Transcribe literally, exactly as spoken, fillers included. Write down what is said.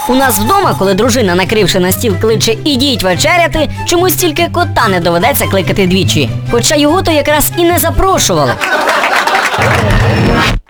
У нас вдома, коли дружина, накривши на стіл, кличе «ідіть вечеряти», чомусь тільки кота не доведеться кликати двічі. Хоча його то якраз і не запрошували.